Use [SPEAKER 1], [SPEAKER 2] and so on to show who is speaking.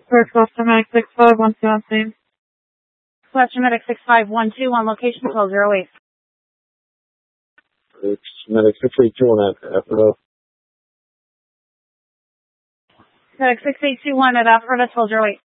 [SPEAKER 1] First Cluster Medic 6512 on scene.
[SPEAKER 2] Cluster Medic 6512 on location 1208.
[SPEAKER 3] Medic 6821 at Aphrodite.
[SPEAKER 2] Medic 6821 at Aphrodite 1208.